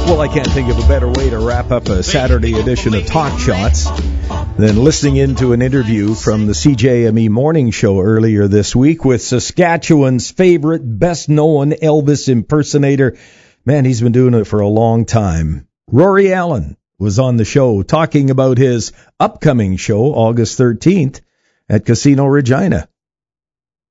Well, I can't think of a better way to wrap up a Saturday edition of Talk Shots than listening into an interview from the CJME Morning Show earlier this week with Saskatchewan's favorite, best-known Elvis impersonator. Man, he's been doing it for a long time. Rory Allen was on the show talking about his upcoming show, August 13th, at Casino Regina.